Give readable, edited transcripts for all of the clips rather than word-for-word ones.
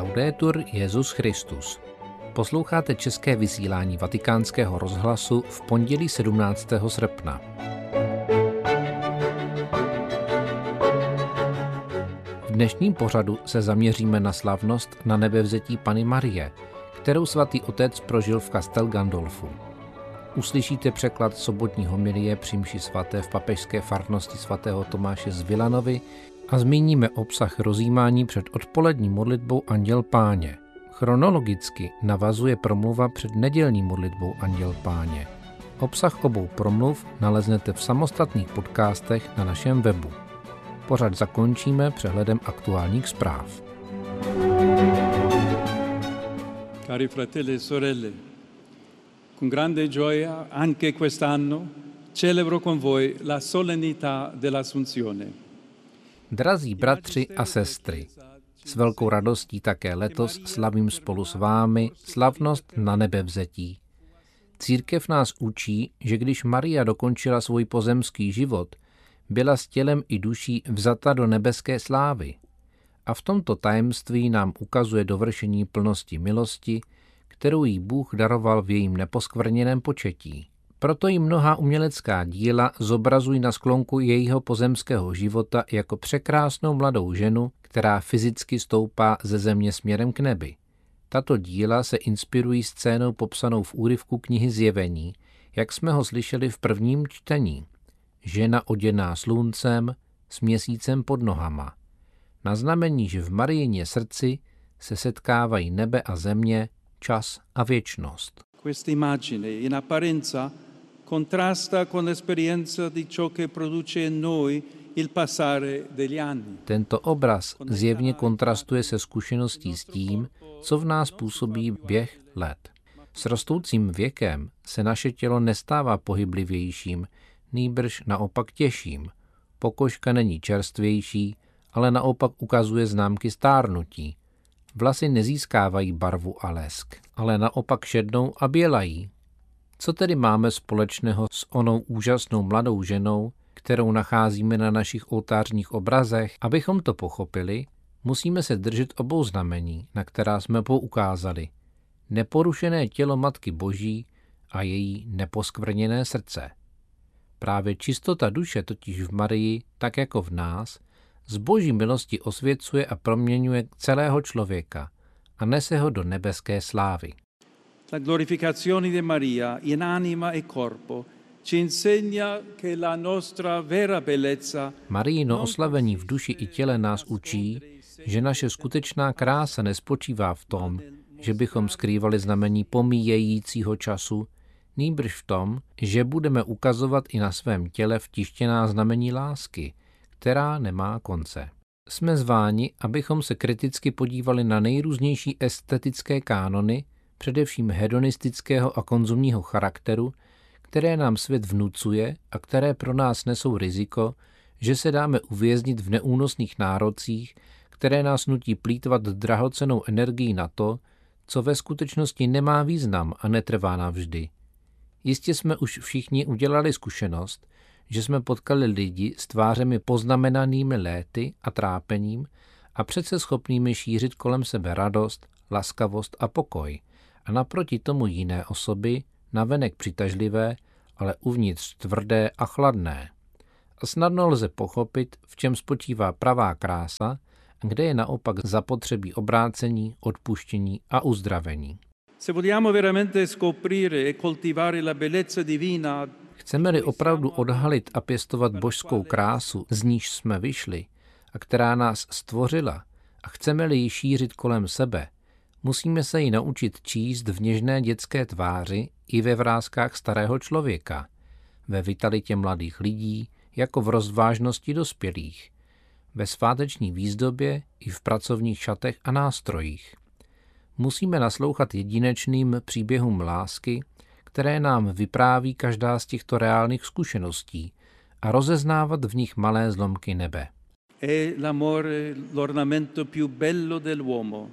Laudetur Jesus Christus. Posloucháte české vysílání Vatikánského rozhlasu v pondělí 17. srpna. V dnešním pořadu se zaměříme na slavnost na nebevzetí Panny Marie, kterou svatý otec prožil v Castel Gandolfu. Uslyšíte překlad sobotní homilie při mši svaté v papežské farnosti svatého Tomáše z Villanovy a zmíníme obsah rozjímání před odpolední modlitbou Anděl Páně. Chronologicky navazuje promluva před nedělní modlitbou Anděl Páně. Obsah obou promluv naleznete v samostatných podcastech na našem webu. Pořad zakončíme přehledem aktuálních zpráv. Cari fratelli e sorelle, con grande gioia anche quest'anno celebro con voi la solennità dell'Assunzione. Drazí bratři a sestry, s velkou radostí také letos slavím spolu s vámi slavnost na nebevzetí. Církev nás učí, že když Maria dokončila svůj pozemský život, byla s tělem i duší vzata do nebeské slávy. A v tomto tajemství nám ukazuje dovršení plnosti milosti, kterou jí Bůh daroval v jejím neposkvrněném početí. Proto jí mnohá umělecká díla zobrazují na sklonku jejího pozemského života jako překrásnou mladou ženu, která fyzicky stoupá ze země směrem k nebi. Tato díla se inspirují scénou popsanou v úryvku knihy Zjevení, jak jsme ho slyšeli v prvním čtení. Žena oděná sluncem, s měsícem pod nohama. Na znamení, že v Marijině srdci se setkávají nebe a země, čas a věčnost. Questa immagine in apparenza contrasta con l'esperienza di ciò che produce in noi il passare degli anni. Tento obraz zjevně kontrastuje se zkušeností s tím, co v nás působí běh let. S rostoucím věkem se naše tělo nestává pohyblivějším, nýbrž naopak těžším. Pokožka není čerstvější, ale naopak ukazuje známky stárnutí. Vlasy nezískávají barvu a lesk, ale naopak šednou a bělají. Co tedy máme společného s onou úžasnou mladou ženou, kterou nacházíme na našich oltářních obrazech? Abychom to pochopili, musíme se držet obou znamení, na která jsme poukázali. Neporušené tělo Matky Boží a její neposkvrněné srdce. Právě čistota duše totiž v Marii, tak jako v nás, z Boží milosti osvěcuje a proměňuje celého člověka a nese ho do nebeské slávy. La glorificazione di Maria in anima e corpo ci insegna che la nostra vera bellezza. Marijino oslavení v duši i těle nás učí, že naše skutečná krása nespočívá v tom, že bychom skrývali znamení pomíjejícího času, nýbrž v tom, že budeme ukazovat i na svém těle vtištěná znamení lásky, která nemá konce. Jsme zváni, abychom se kriticky podívali na nejrůznější estetické kánony, především hedonistického a konzumního charakteru, které nám svět vnucuje a které pro nás nesou riziko, že se dáme uvěznit v neúnosných nárocích, které nás nutí plýtvat drahocennou energií na to, co ve skutečnosti nemá význam a netrvá navždy. Jistě jsme už všichni udělali zkušenost, že jsme potkali lidi s tvářemi poznamenanými léty a trápením a přece schopnými šířit kolem sebe radost, laskavost a pokoj, a naproti tomu jiné osoby, navenek přitažlivé, ale uvnitř tvrdé a chladné. A snadno lze pochopit, v čem spočívá pravá krása a kde je naopak zapotřebí obrácení, odpuštění a uzdravení. Se vogliamo veramente scoprire e coltivare la bellezza divina. Chceme-li opravdu odhalit a pěstovat božskou krásu, z níž jsme vyšli a která nás stvořila, a chceme-li ji šířit kolem sebe, musíme se ji naučit číst v něžné dětské tváři i ve vrázkách starého člověka, ve vitalitě mladých lidí, jako v rozvážnosti dospělých, ve sváteční výzdobě i v pracovních šatech a nástrojích. Musíme naslouchat jedinečným příběhům lásky, které nám vypráví každá z těchto reálných zkušeností a rozeznávat v nich malé zlomky nebe. È l'amore l'ornamento più bello dell'uomo.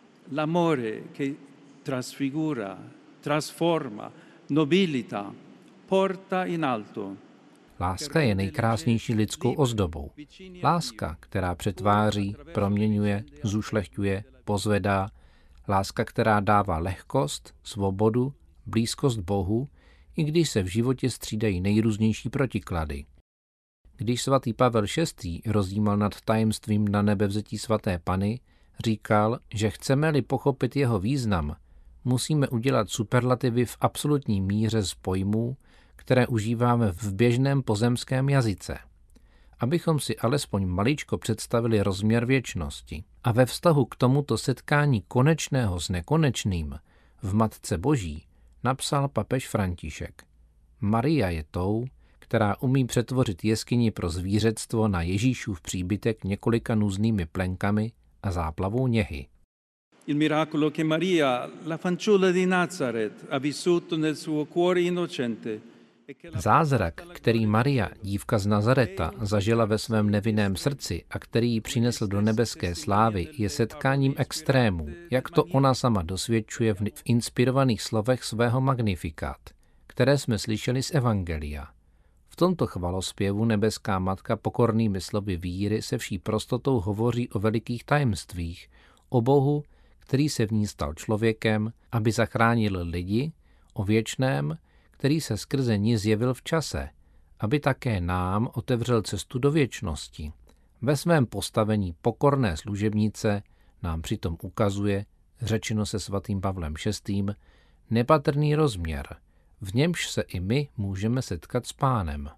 L'amore che trasfigura, trasforma, nobilita, porta in alto. Láska je nejkrásnější lidskou ozdobou. Láska, která přetváří, proměňuje, zušlechťuje, pozvedá, láska, která dává lehkost, svobodu, blízkost Bohu, i když se v životě střídají nejrůznější protiklady. Když svatý Pavel VI. Rozjímal nad tajemstvím na nebevzetí svaté Panny, říkal, že chceme-li pochopit jeho význam, musíme udělat superlativy v absolutní míře z pojmů, které užíváme v běžném pozemském jazyce. Abychom si alespoň maličko představili rozměr věčnosti. A ve vztahu k tomuto setkání konečného s nekonečným v Matce Boží napsal papež František. Maria je tou, která umí přetvořit jeskyni pro zvířectvo na Ježíšův příbytek několika nůznými plenkami a záplavou něhy. Il miracolo che Maria, la fanciulla di Nazaret, ha vissuto nel suo cuore innocente. Zázrak, který Maria, dívka z Nazareta, zažila ve svém nevinném srdci a který ji přinesl do nebeské slávy, je setkáním extrémů, jak to ona sama dosvědčuje v inspirovaných slovech svého Magnificat, které jsme slyšeli z Evangelia. V tomto chvalospěvu nebeská matka pokornými slovy víry se vší prostotou hovoří o velikých tajemstvích, o Bohu, který se v ní stal člověkem, aby zachránil lidi, o věčném, který se skrze ní zjevil v čase, aby také nám otevřel cestu do věčnosti. Ve svém postavení pokorné služebnice nám přitom ukazuje, řečeno se svatým Pavlem VI., nepatrný rozměr, v němž se i my můžeme setkat s Pánem.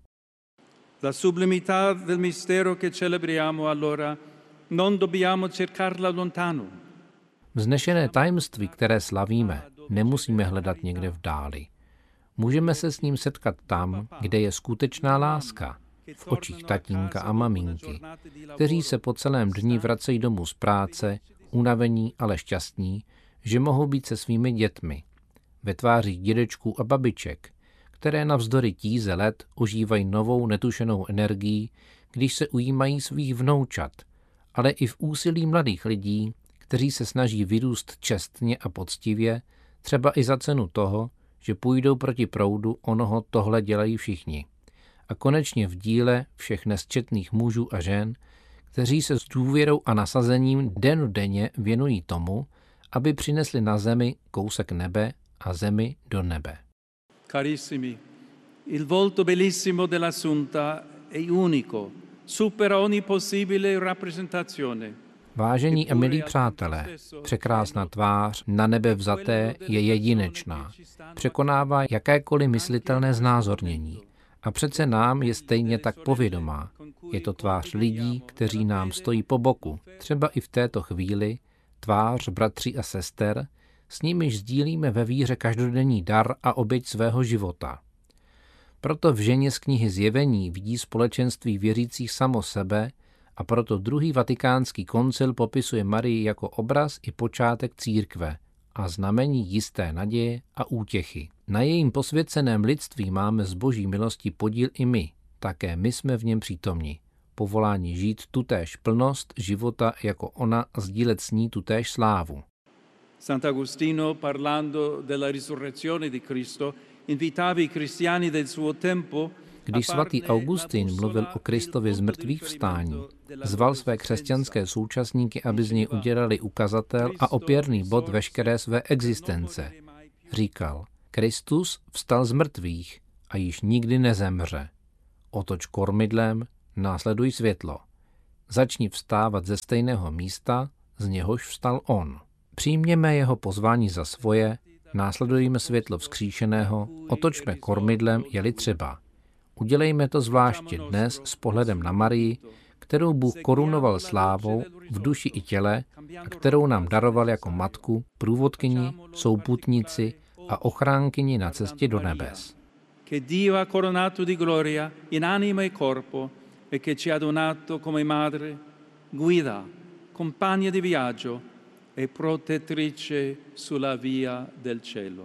La sublimità del mistero che celebriamo allora non dobbiamo cercarla lontano. Vznešené tajemství, které slavíme, nemusíme hledat někde v dáli. Můžeme se s ním setkat tam, kde je skutečná láska, v očích tatínka a maminky, kteří se po celém dni vracejí domů z práce, unavení, ale šťastní, že mohou být se svými dětmi. Ve tvářích dědečků a babiček, které navzdory tíze let ožívají novou netušenou energií, když se ujímají svých vnoučat, ale i v úsilí mladých lidí, kteří se snaží vyrůst čestně a poctivě, třeba i za cenu toho, že půjdou proti proudu, onoho tohle dělají všichni. A konečně v díle všech nesčetných mužů a žen, kteří se s důvěrou a nasazením dennodenně věnují tomu, aby přinesli na zemi kousek nebe a zemi do nebe. Carissimi, il volto bellissimo dell'Assunta è unico, supera ogni possibile rappresentazione. Vážení a milí přátelé, překrásná tvář na nebe vzaté je jedinečná. Překonává jakékoliv myslitelné znázornění. A přece nám je stejně tak povědomá. Je to tvář lidí, kteří nám stojí po boku, třeba i v této chvíli, tvář bratří a sester, s nimiž sdílíme ve víře každodenní dar a oběť svého života. Proto v ženě z knihy Zjevení vidí společenství věřících samo sebe a proto druhý vatikánský koncil popisuje Marii jako obraz i počátek církve a znamení jisté naděje a útěchy. Na jejím posvěceném lidství máme z boží milosti podíl i my, také my jsme v něm přítomni. Povolání žít tutéž plnost života jako ona a sdílet s ní tutéž slávu. Sant'Agostino, parlando della risurrezione di Cristo, invitava i cristiani del suo tempo. Když svatý Augustin mluvil o Kristově z mrtvých vstání, zval své křesťanské současníky, aby z něj udělali ukazatel a opěrný bod veškeré své existence. Říkal, Kristus vstal z mrtvých a již nikdy nezemře. Otoč kormidlem, následuj světlo. Začni vstávat ze stejného místa, z něhož vstal on. Přijměme jeho pozvání za svoje, následujme světlo vzkříšeného, otočme kormidlem, je-li třeba. Udělejme to zvláště dnes s pohledem na Marii, kterou Bůh korunoval slávou v duši i těle a kterou nám daroval jako matku, průvodkyni, souputnici a ochránkyni na cestě do nebes. Che Dio ha coronato di gloria in anima e corpo e che ci ha donato come madre, guida, compagna di viaggio e protettrice sulla via del cielo.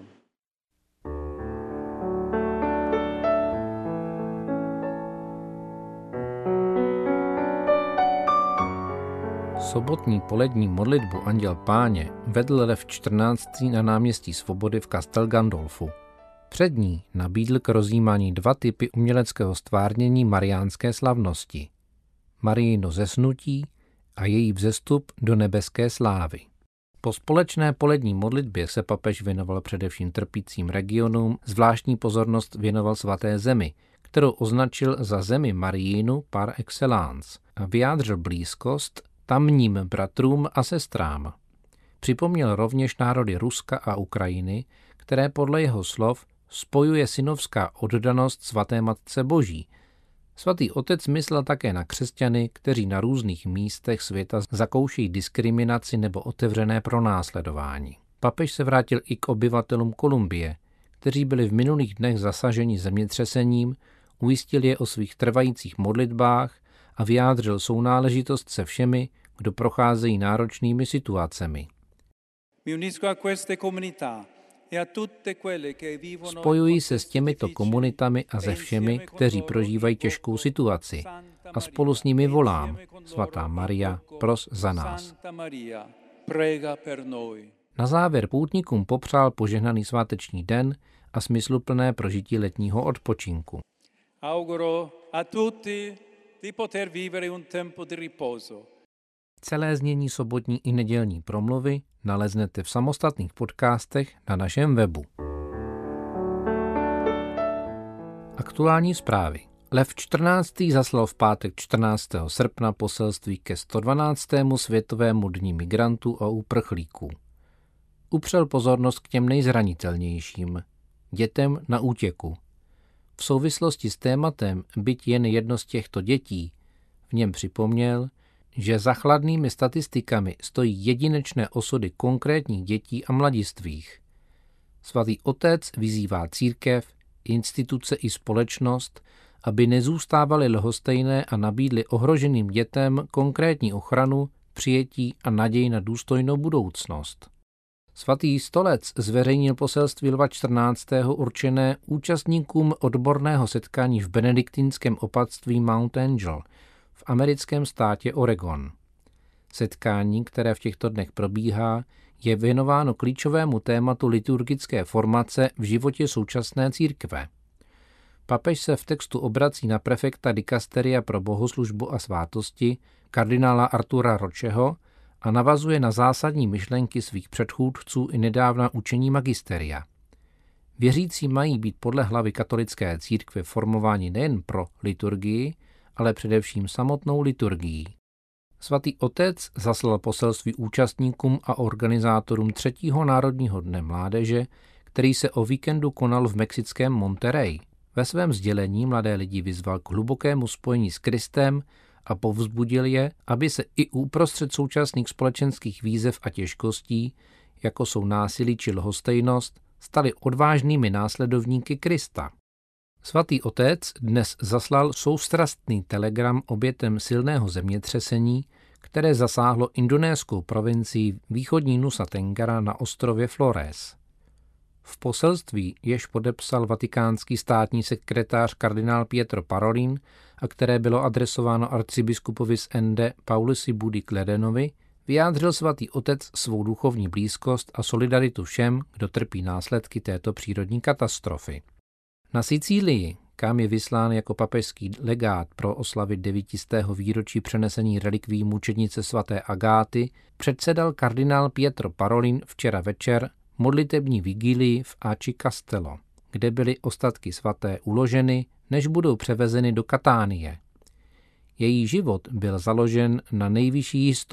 Sobotní polední modlitbu Anděl Páně vedl Lev XIV. Na náměstí Svobody v Castel Gandolfu. Před ní nabídl k rozjímání dva typy uměleckého stvárnění mariánské slavnosti. Marijino zesnutí a její vzestup do nebeské slávy. Po společné polední modlitbě se papež věnoval především trpícím regionům, zvláštní pozornost věnoval Svaté zemi, kterou označil za zemi Mariinu par excellence a vyjádřil blízkost tamním bratrům a sestrám. Připomněl rovněž národy Ruska a Ukrajiny, které podle jeho slov spojuje synovská oddanost Svaté Matce Boží. Svatý otec myslel také na křesťany, kteří na různých místech světa zakoušejí diskriminaci nebo otevřené pronásledování. Papež se vrátil i k obyvatelům Kolumbie, kteří byli v minulých dnech zasaženi zemětřesením, ujistil je o svých trvajících modlitbách a vyjádřil sounáležitost se všemi, kdo procházejí náročnými situacemi. Spojují se s těmito komunitami a se všemi, kteří prožívají těžkou situaci, a spolu s nimi volám: Svatá Maria, pros za nás. Na závěr poutníkům popřál požehnaný sváteční den a smysluplné prožití letního odpočinku. Celé znění sobotní i nedělní promluvy naleznete v samostatných podcastech na našem webu. Aktuální zprávy. Lev XIV. Zaslal v pátek 14. srpna poselství ke 112. světovému dni migrantů a uprchlíků. Upřel pozornost k těm nejzranitelnějším, dětem na útěku. V souvislosti s tématem byť jen jedno z těchto dětí v něm připomněl, že za chladnými statistikami stojí jedinečné osudy konkrétních dětí a mladistvých. Svatý otec vyzývá církev, instituce i společnost, aby nezůstávaly lhostejné a nabídly ohroženým dětem konkrétní ochranu, přijetí a naději na důstojnou budoucnost. Svatý stolec zveřejnil poselství Lva XIV. Určené účastníkům odborného setkání v benediktinském opatství Mount Angel v americkém státě Oregon. Setkání, které v těchto dnech probíhá, je věnováno klíčovému tématu liturgické formace v životě současné církve. Papež se v textu obrací na prefekta dikasteria pro bohoslužbu a svátosti, kardinála Artura Rocheho, a navazuje na zásadní myšlenky svých předchůdců i nedávna učení magisteria. Věřící mají být podle hlavy katolické církve formováni nejen pro liturgii, ale především samotnou liturgií. Svatý otec zaslal poselství účastníkům a organizátorům 3. národního dne mládeže, který se o víkendu konal v mexickém Monterrey. Ve svém sdělení mladé lidi vyzval k hlubokému spojení s Kristem a povzbudil je, aby se i uprostřed současných společenských výzev a těžkostí, jako jsou násilí či lhostejnost, stali odvážnými následovníky Krista. Svatý otec dnes zaslal soustrastný telegram obětem silného zemětřesení, které zasáhlo indonéskou provincii východní Nusa Tenggara na ostrově Flores. V poselství, jež podepsal vatikánský státní sekretář kardinál Pietro Parolin a které bylo adresováno arcibiskupovi z Ende Paulusi Budi Kledenovi, vyjádřil svatý otec svou duchovní blízkost a solidaritu všem, kdo trpí následky této přírodní katastrofy. Na Sicílii, kam je vyslán jako papežský legát pro oslavy 900. výročí přenesení relikví mučednice svaté Agáty, předsedal kardinál Pietro Parolin včera večer modlitební vigílii v Aci Castello, kde byly ostatky svaté uloženy, než budou převezeny do Katánie. Její život byl založen na nejvyšší jistotě.